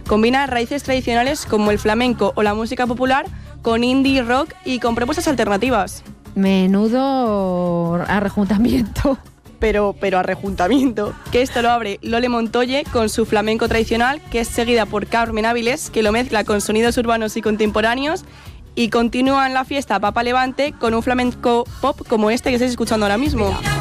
Combina raíces tradicionales como el flamenco o la música popular con indie, rock y con propuestas alternativas. Menudo arrejuntamiento. Pero a rejuntamiento. Que esto lo abre Lole Montoye con su flamenco tradicional, que es seguida por Carmen Áviles, que lo mezcla con sonidos urbanos y contemporáneos, y continúa en la fiesta Papa Levante con un flamenco pop como este que estáis escuchando ahora mismo.